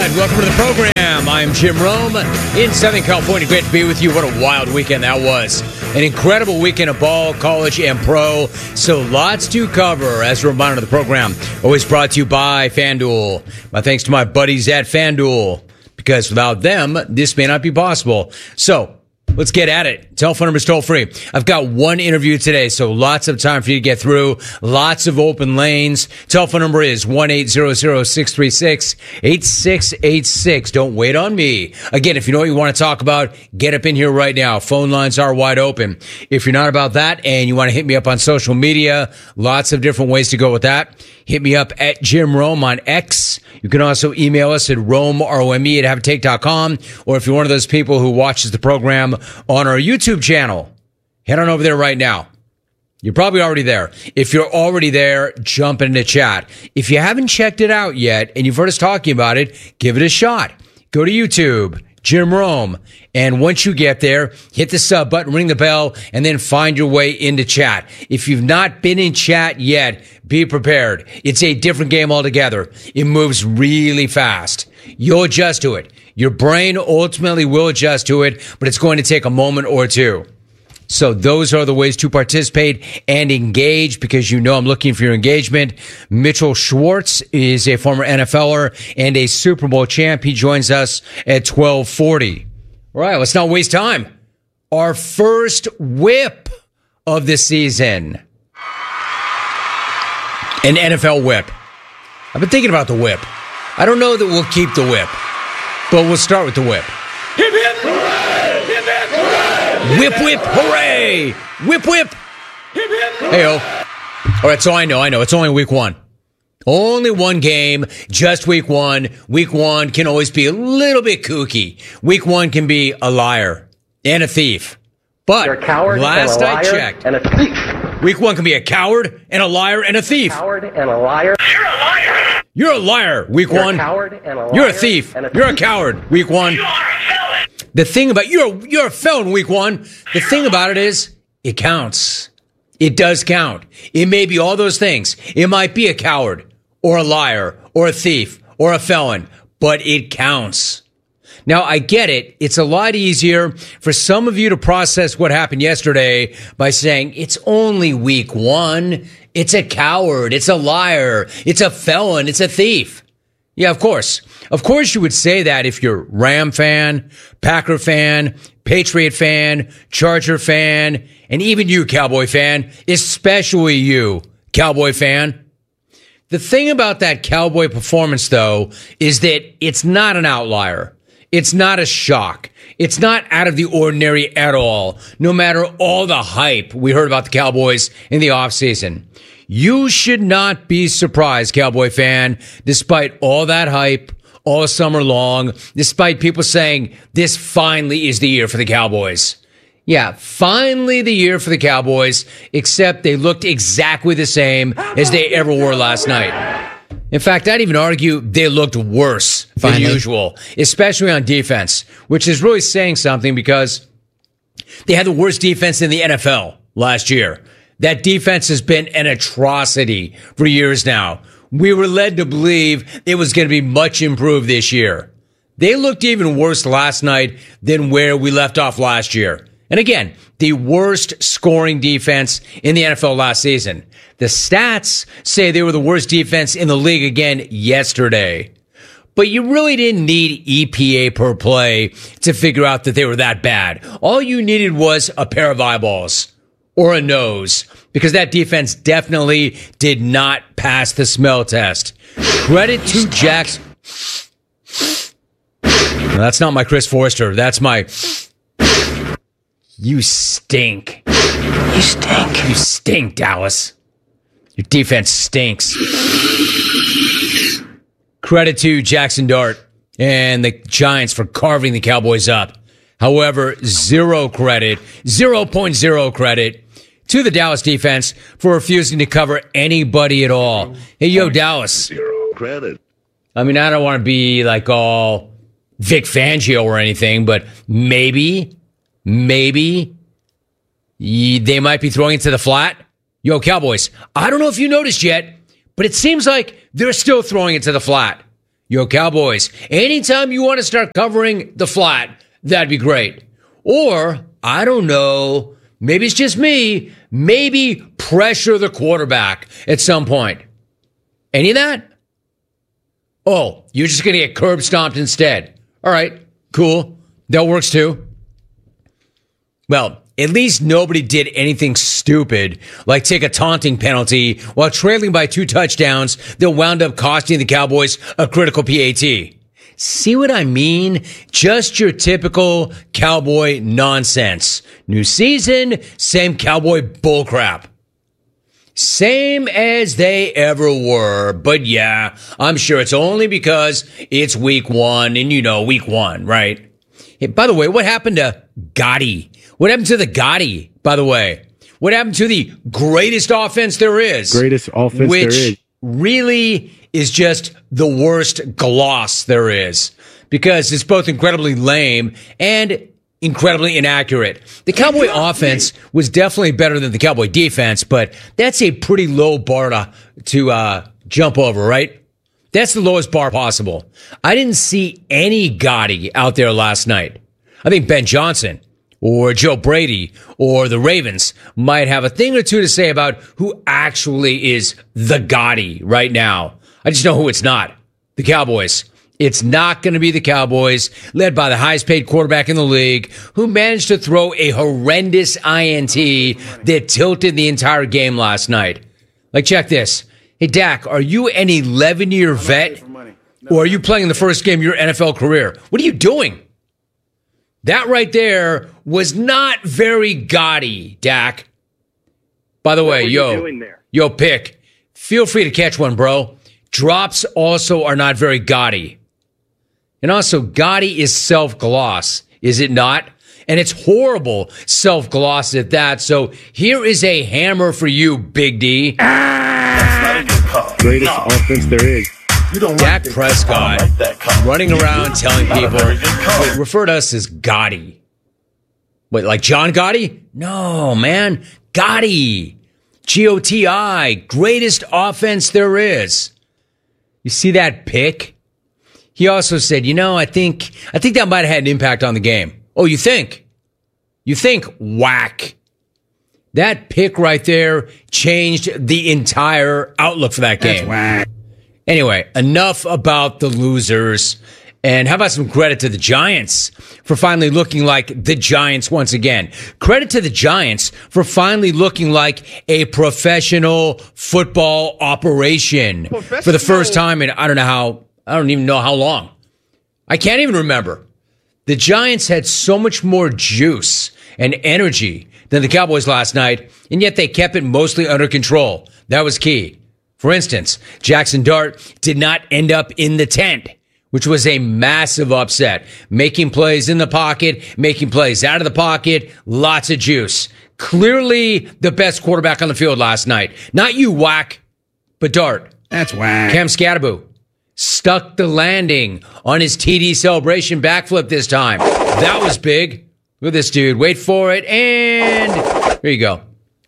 and welcome to the program. I'm Jim Rome in Southern California. Great to be with you. What a wild weekend that was. An incredible weekend of ball, college, and pro. So lots to cover. As a reminder of the program, always brought to you by FanDuel. My thanks to my buddies at FanDuel, because without them, this may not be possible. So let's get at it. Telephone number is toll free. I've got one interview today, so lots of time for you to get through. Lots of open lanes. Telephone number is 1-800-636-8686. Don't wait on me. Again, if you know what you want to talk about, get up in here right now. Phone lines are wide open. If you're not about that and you want to hit me up on social media, lots of different ways to go with that. Hit me up at Jim Rome on X. You can also email us at Rome, R-O-M-E, at haveatake.com. Or if you're one of those people who watches the program on our YouTube channel, head on over there right now. You're probably already there. If you're already there, jump into chat. If you haven't checked it out yet and you've heard us talking about it, give it a shot. Go to YouTube, Jim Rome. And once you get there, hit the sub button, ring the bell, and then find your way into chat. If you've not been in chat yet, be prepared. It's a different game altogether. It moves really fast. You'll adjust to it. Your brain ultimately will adjust to it, but it's going to take a moment or two. So those are the ways to participate and engage, because you know I'm looking for your engagement. Mitchell Schwartz is a former NFLer and a Super Bowl champ. He joins us at 12:40. All right, let's not waste time. Our first whip of the season. An NFL whip. I've been thinking about the whip. I don't know that we'll keep the whip, but we'll start with the whip. Hip, hip, hooray! Hip, hip, hooray! Whip, whip, hooray! Whip, whip! Hip, hip, Hey-o. All right, so I know. It's only week one. Only one game, just week one. Week one can always be a little bit kooky. Week one can be a liar and a thief. But You're a coward last and a liar I checked, and a thief. week one can be a coward and a liar and a thief. Coward and a liar. You're a liar! You're a liar, week You're one. a coward and a liar. You're a thief. And a You're a thief. coward, week one. You are a felon! The thing about you're a felon, week one. The thing about it is, it counts. It does count. It may be all those things. It might be a coward or a liar or a thief or a felon, but it counts. Now, I get it. It's a lot easier for some of you to process what happened yesterday by saying it's only week one. It's a coward. It's a liar. It's a felon. It's a thief. Yeah, of course. Of course you would say that if you're Ram fan, Packer fan, Patriot fan, Charger fan, and even you, Cowboy fan, especially you, Cowboy fan. The thing about that Cowboy performance, though, is that it's not an outlier. It's not a shock. It's not out of the ordinary at all, no matter all the hype we heard about the Cowboys in the offseason. You should not be surprised, Cowboy fan, despite all that hype all summer long, despite people saying this finally is the year for the Cowboys. Yeah, finally the year for the Cowboys, except they looked exactly the same as they ever were last night. In fact, I'd even argue they looked worse than usual, especially on defense, which is really saying something because they had the worst defense in the NFL last year. That defense has been an atrocity for years now. We were led to believe it was going to be much improved this year. They looked even worse last night than where we left off last year. And again, the worst scoring defense in the NFL last season. The stats say they were the worst defense in the league again yesterday. But you really didn't need EPA per play to figure out that they were that bad. All you needed was a pair of eyeballs or a nose, because that defense definitely did not pass the smell test. Credit to Jackson. No, that's not my Chris Forrester. That's my... You stink. You stink. You stink, Dallas. Your defense stinks. Credit to Jackson Dart and the Giants for carving the Cowboys up. However, 0.0 credit to the Dallas defense for refusing to cover anybody at all. Hey, yo, Dallas. 0 credit. I mean, I don't want to be like all Vic Fangio or anything, but maybe they might be throwing it to the flat. Yo, Cowboys, I don't know if you noticed yet, but it seems like they're still throwing it to the flat. Yo, Cowboys, anytime you want to start covering the flat, that'd be great. Or, I don't know, maybe it's just me, maybe pressure the quarterback at some point. Any of that? Oh, you're just going to get curb stomped instead. All right, cool. That works too. Well, at least nobody did anything stupid, like take a taunting penalty while trailing by 2 touchdowns that wound up costing the Cowboys a critical PAT. See what I mean? Just your typical Cowboy nonsense. New season, same Cowboy bullcrap. Same as they ever were, but yeah, I'm sure it's only because it's week 1 and you know week 1, right? Hey, by the way, what happened to Gotti? What happened to the Gotti, by the way? What happened to the greatest offense there is? Greatest offense there is. Which really is just the worst gloss there is. Because it's both incredibly lame and incredibly inaccurate. The Cowboy offense was definitely better than the Cowboy defense, but that's a pretty low bar to jump over, right? That's the lowest bar possible. I didn't see any Gotti out there last night. I think Ben Johnson or Joe Brady or the Ravens might have a thing or two to say about who actually is the Gotti right now. I just know who it's not. The Cowboys. It's not going to be the Cowboys, led by the highest paid quarterback in the league, who managed to throw a horrendous INT that tilted the entire game last night. Like, check this. Hey, Dak, are you an 11-year vet? Or are you playing the first game of your NFL career? What are you doing? That right there was not very gaudy, Dak. By the way, yo, Pick, feel free to catch one, bro. Drops also are not very gaudy. And also, gaudy is self-gloss, is it not? And it's horrible self-gloss at that. So here is a hammer for you, Big D. Greatest offense there is. Dak Prescott running around telling people, refer to us as Gotti. Wait, like John Gotti? No, man. Gotti. G-O-T-I. Greatest offense there is. You see that pick? He also said, I think that might have had an impact on the game. Oh, you think? You think? Whack. That pick right there changed the entire outlook for that game. That's whack. Anyway, enough about the losers. And how about some credit to the Giants for finally looking like the Giants once again? Credit to the Giants for finally looking like a professional football operation for the first time in I don't even know how long. I can't even remember. The Giants had so much more juice and energy than the Cowboys last night, and yet they kept it mostly under control. That was key. For instance, Jackson Dart did not end up in the tent, which was a massive upset. Making plays in the pocket, making plays out of the pocket, lots of juice. Clearly the best quarterback on the field last night. Not you, Whack, but Dart. That's whack. Cam Scatterbo stuck the landing on his TD celebration backflip this time. That was big. Look at this dude. Wait for it. And here you go.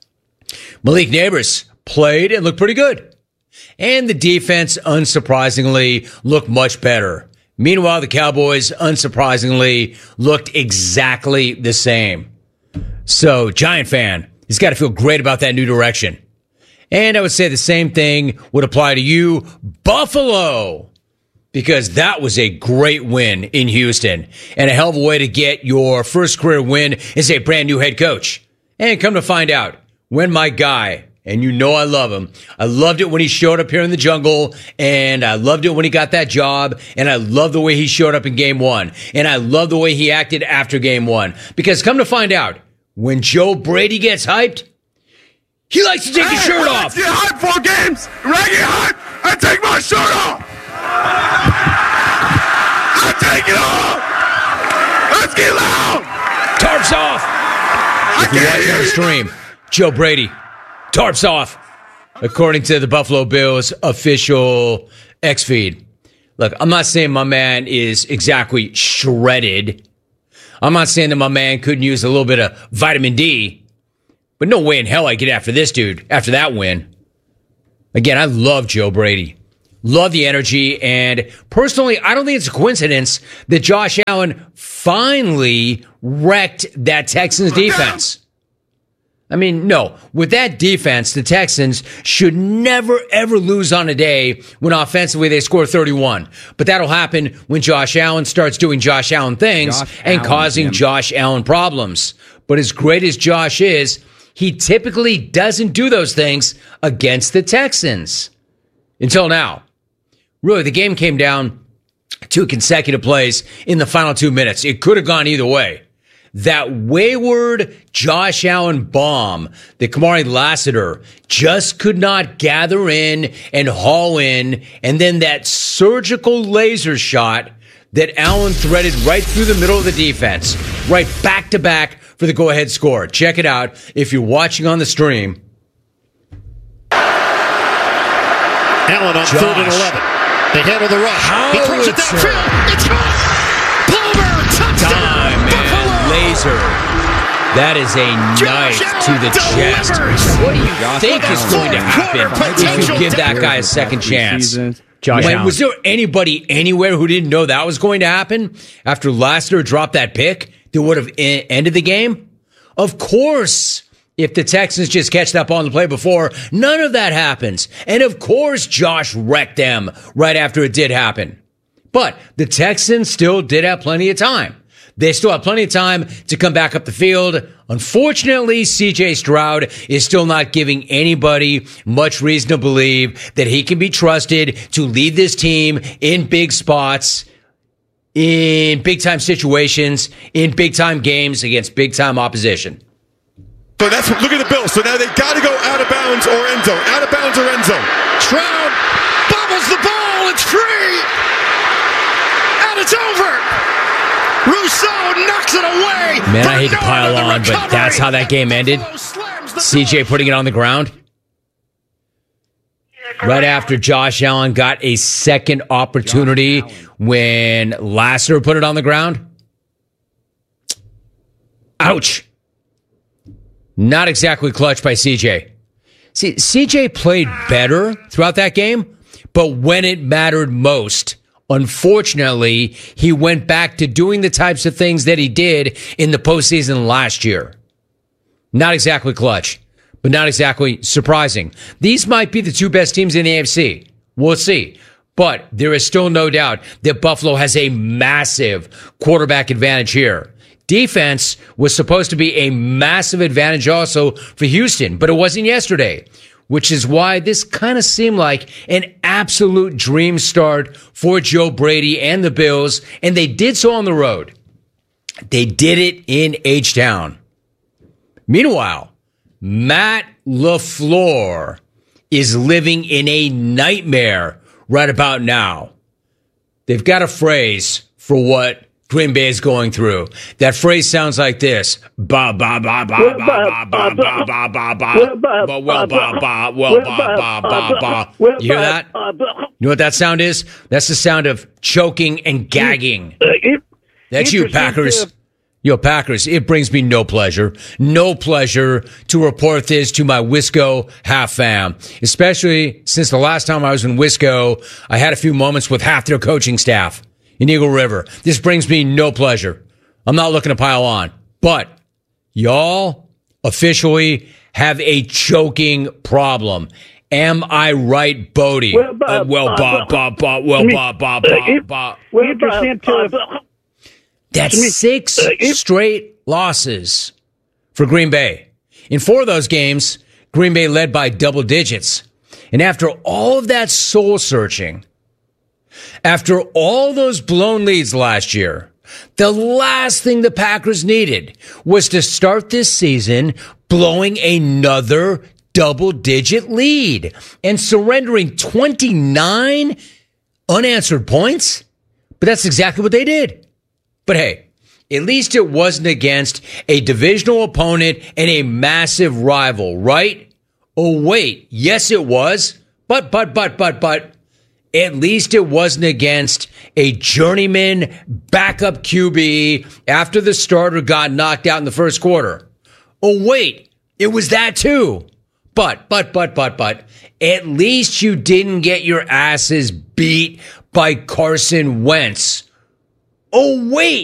Malik Neighbors played and looked pretty good. And the defense, unsurprisingly, looked much better. Meanwhile, the Cowboys, unsurprisingly, looked exactly the same. So, Giant fan, he's got to feel great about that new direction. And I would say the same thing would apply to you, Buffalo, because that was a great win in Houston and a hell of a way to get your first career win as a brand new head coach. And come to find out, when my guy, and you know I love him, I loved it when he showed up here in the jungle, and I loved it when he got that job, and I love the way he showed up in game 1, and I love the way he acted after game 1. Because come to find out, when Joe Brady gets hyped, he likes to take his shirt off. Get hyped for games. When I get hyped, I take my shirt off. I take it off. Let's get loud. Tarps off. If you're watching on the stream, Joe Brady, tarps off, according to the Buffalo Bills official X feed. Look, I'm not saying my man is exactly shredded. I'm not saying that my man couldn't use a little bit of vitamin D. But no way in hell I get after this dude after that win. Again, I love Joe Brady. Love the energy. And personally, I don't think it's a coincidence that Josh Allen finally wrecked that Texans defense. I mean, no. With that defense, the Texans should never, ever lose on a day when offensively they score 31. But that'll happen when Josh Allen starts doing Josh Allen things and causing Josh Allen problems. But as great as Josh is, he typically doesn't do those things against the Texans. Until now. Really, the game came down to consecutive plays in the final 2 minutes. It could have gone either way. That wayward Josh Allen bomb that Kamari Lassiter just could not gather in and haul in, and then that surgical laser shot that Allen threaded right through the middle of the defense, right back to back for the go-ahead score. Check it out if you're watching on the stream. Allen on 3rd and 11. They handle the rush. He throws it downfield. It's caught. Palmer, touchdown. Laser. That is a knife to the chest. What do you think is going to happen if you give that guy a second chance? Was there anybody anywhere who didn't know that was going to happen after Lassiter dropped that pick that would have ended the game? Of course. If the Texans just catch that ball on the play before, none of that happens. And of course, Josh wrecked them right after it did happen. But the Texans still did have plenty of time. They still have plenty of time to come back up the field. Unfortunately, C.J. Stroud is still not giving anybody much reason to believe that he can be trusted to lead this team in big spots, in big-time situations, in big-time games against big-time opposition. So look at the Bills. So now they got to go out of bounds or end zone. Out of bounds or end zone. Stroud bobbles the ball. It's free. And it's over. Rousseau knocks it away. Man, I hate to pile on, but that's how that game ended. CJ putting it on the ground. Right after Josh Allen got a second opportunity when Lassiter put it on the ground. Ouch. Not exactly clutch by CJ. See, CJ played better throughout that game, but when it mattered most, unfortunately, he went back to doing the types of things that he did in the postseason last year. Not exactly clutch, but not exactly surprising. These might be the two best teams in the AFC. We'll see. But there is still no doubt that Buffalo has a massive quarterback advantage here. Defense was supposed to be a massive advantage also for Houston, but it wasn't yesterday, which is why this kind of seemed like an absolute dream start for Joe Brady and the Bills, and they did so on the road. They did it in H-Town. Meanwhile, Matt LaFleur is living in a nightmare right about now. They've got a phrase for what Green Bay is going through. That phrase sounds like this. Ba ba ba ba ba ba ba ba ba ba ba well ba ba well ba ba ba ba. You hear that? You know what that sound is? That's the sound of choking and gagging. That's you, Packers. Yo, Packers, it brings me no pleasure to report this to my Wisco half fam, especially since the last time I was in Wisco, I had a few moments with half their coaching staff in Eagle River. This brings me no pleasure. I'm not looking to pile on, but y'all officially have a choking problem. Am I right, Bodie? That's 6 straight losses for Green Bay. In 4 of those games, Green Bay led by double digits. And after all of that soul searching, after all those blown leads last year, the last thing the Packers needed was to start this season blowing another double-digit lead and surrendering 29 unanswered points. But that's exactly what they did. But hey, at least it wasn't against a divisional opponent and a massive rival, right? Oh, wait. Yes, it was. But. At least it wasn't against a journeyman backup QB after the starter got knocked out in the first quarter. Oh, wait. It was that too. But, at least you didn't get your asses beat by Carson Wentz. Oh, wait.